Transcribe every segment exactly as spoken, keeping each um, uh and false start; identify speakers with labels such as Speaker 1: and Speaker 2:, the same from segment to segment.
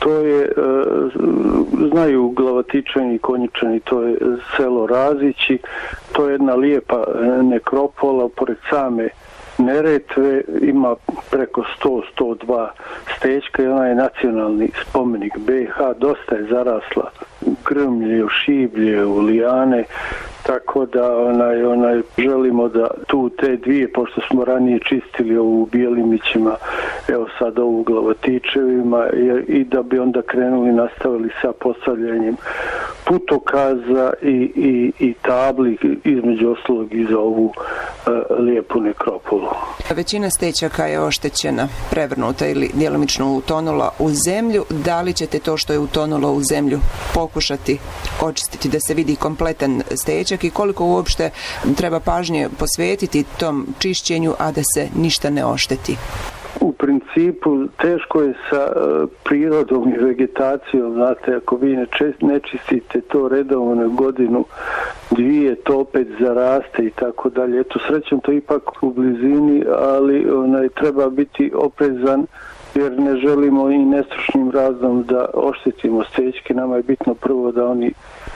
Speaker 1: To je, znaju Glavatičani i Konjičani, to je selo Razići, to je jedna lijepa nekropola pored same Neretve, ima preko sto do sto dva stećka i ona je nacionalni spomenik B i H, dosta je zarasla u grmlje, u šiblje, u lijane, tako da onaj, onaj, želimo da tu te dvije, pošto smo ranije čistili ovu u Bijelimićima, evo sad ovu u Glavatičevima i, i da bi onda krenuli, nastavili sa postavljanjem putokaza i, i, i tabli, između ostalog i za ovu uh, lijepu nekropolu.
Speaker 2: Većina stećaka je oštećena, prevrnuta ili djelomično utonula u zemlju. Da li ćete to što je utonulo u zemlju pokušati očistiti da se vidi kompletan stećak i koliko uopšte treba pažnje posvetiti tom čišćenju, a da se ništa ne ošteti?
Speaker 1: U principu teško je sa uh, prirodom i vegetacijom, znate, ako vi ne, čest, ne čistite to redovno godinu, dvije, to opet zaraste i tako dalje. Eto, srećom to ipak u blizini, ali onaj, treba biti oprezan jer ne želimo i nestručnim razlom da oštetimo stećke. Nama je bitno prvo da oni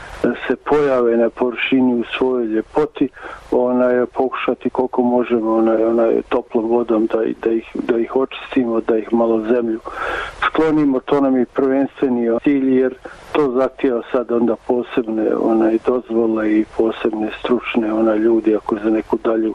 Speaker 1: se pojave na površini u svojoj ljepoti, onaj, pokušati koliko možemo onaj, onaj, toplom vodom da, da, ih, da ih očistimo, da ih malo zemlju sklonimo. To nam je prvenstveni cilj jer to zahtijeva sad onda posebne onaj, dozvole i posebne stručne onaj, ljudi ako za neku dalju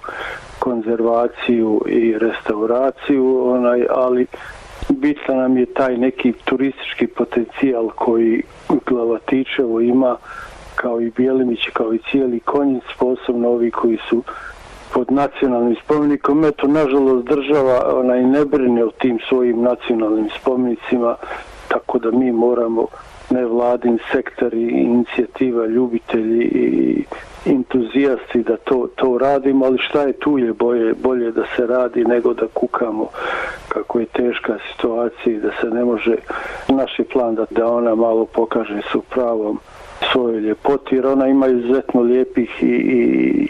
Speaker 1: konzervaciju i restauraciju, onaj, ali bitno nam je taj neki turistički potencijal koji Glavatičevo ima, kao i Bijelimić, kao i cijeli Konjic, posebno ovi koji su pod nacionalnim spomenikom. Eto, nažalost, država onaj, ne brine o tim svojim nacionalnim spomenicima, tako da mi moramo, nevladin sektori, inicijativa, ljubitelji i entuzijasti da to, to radimo, ali šta je tu je bolje, bolje da se radi nego da kukamo kako je teška situacija i da se ne može. Naš je plan da, da ona malo pokaže su pravom svojoj ljepoti, jer ona ima izuzetno lijepih i, i,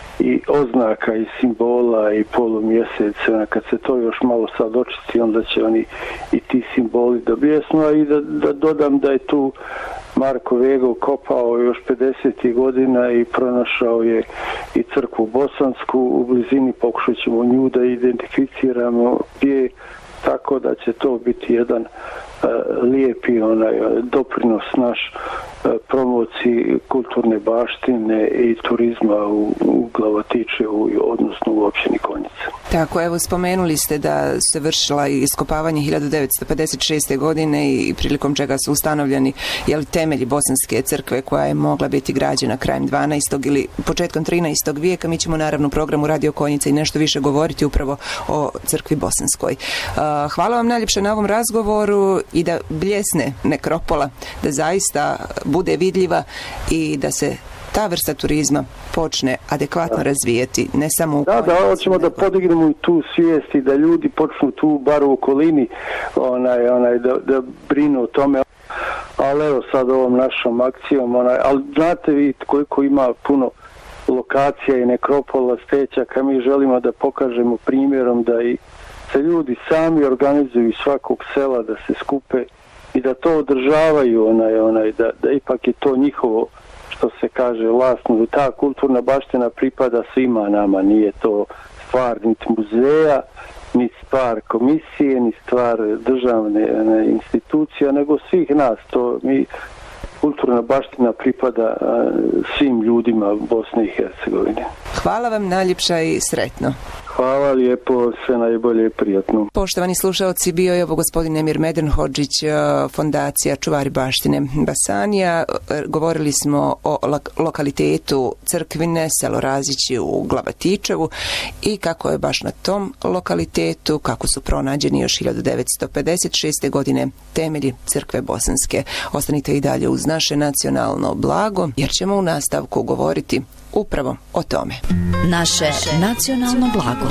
Speaker 1: i oznaka i simbola i polumjeseca. Kad se to još malo sad očisti, onda će oni i ti simboli dobijesno, a i da, da dodam da je tu Marko Vegov kopao još pedesetih godina i pronašao je i crkvu bosansku u blizini, pokušat ćemo nju da identificiramo gdje, tako da će to biti jedan uh, lijepi onaj doprinos naš uh, promociji kulturne baštine i turizma u, u Glavatičevu, odnosno u općini Konjic.
Speaker 2: Tako, evo spomenuli ste da se vršila iskopavanje hiljadu devetsto pedeset šeste. godine i prilikom čega su ustanovljeni jel, temelji Bosanske crkve koja je mogla biti građena krajem dvanaestog ili početkom trinaestog vijeka. Mi ćemo naravno u programu Radio Konjica i nešto više govoriti upravo o crkvi bosanskoj. Uh, hvala vam najljepše na ovom razgovoru i da bljesne nekropola, da zaista bude vidljiva i da se ta vrsta turizma počne adekvatno da. razvijeti, ne samo u
Speaker 1: Da,
Speaker 2: Konjici,
Speaker 1: da, hoćemo nego da podignemo tu svijest i da ljudi počnu tu bar u okolini onaj, onaj, da, da brinu o tome. Ali evo sad ovom našom akcijom, onaj, ali znate vi koliko ima puno lokacija i nekropola, stećaka, mi želimo da pokažemo primjerom da i se ljudi sami organizuju iz svakog sela da se skupe i da to održavaju, onaj, onaj, da, da ipak je to njihovo, što se kaže, vlasno. Ta kulturna baština pripada svima nama, nije to stvar niti muzeja, ni stvar komisije, ni stvar državne ne, institucija, nego svih nas. To mi, kulturna baština pripada a, svim ljudima Bosne i Hercegovine.
Speaker 2: Hvala vam najljepša i sretno.
Speaker 1: Hvala lijepo, sve najbolje i prijatno.
Speaker 2: Poštovani slušaoci, bio je ovo gospodin Emir Medenhodžić, fondacija Čuvari baštine Basanija. Govorili smo o lokalitetu Crkvine, selo Razići u Glavatičevu i kako je baš na tom lokalitetu, kako su pronađeni još hiljadu devetsto pedeset šeste. godine temelji crkve bosanske. Ostanite i dalje uz naše nacionalno blago, jer ćemo u nastavku govoriti upravo o tome.
Speaker 3: Naše nacionalno blago.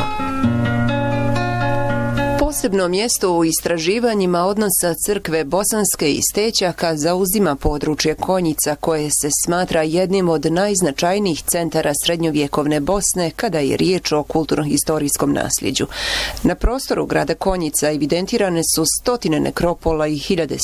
Speaker 2: Posebno mjesto u istraživanjima odnosa crkve bosanske i stećaka zauzima područje Konjica, koje se smatra jednim od najznačajnijih centara srednjovjekovne Bosne kada je riječ o kulturno-historijskom nasljeđu. Na prostoru grada Konjica evidentirane su stotine nekropola i hiljade